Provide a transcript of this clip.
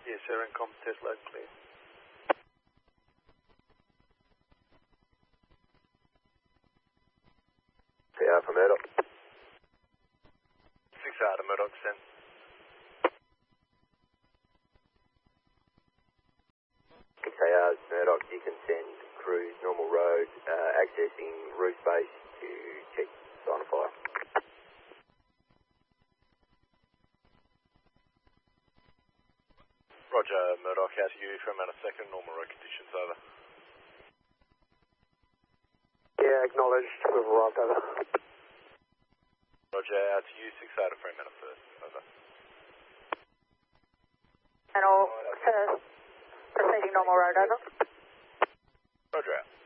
Yes, sir, and test load clear. PR for Murdoch. 6 out of Murdoch, send. KR's Murdoch, you can send cruise normal road, accessing roof base to check sign of fire. Roger, Murdoch, out to you for a minute second, normal road conditions, over. Yeah, acknowledged, we've arrived, over. Roger, out to you, 6 out of 3 minutes first, over. And all, proceeding normal road, over. Roger, out.